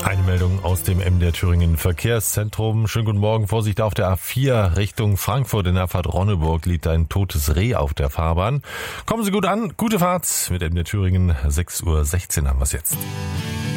Eine Meldung aus dem MDR Thüringen Verkehrszentrum. Schönen guten Morgen. Vorsicht auf der A4 Richtung Frankfurt. In der Fahrt Ronneburg liegt ein totes Reh auf der Fahrbahn. Kommen Sie gut an. Gute Fahrt mit MDR Thüringen. 6:16 Uhr haben wir es jetzt.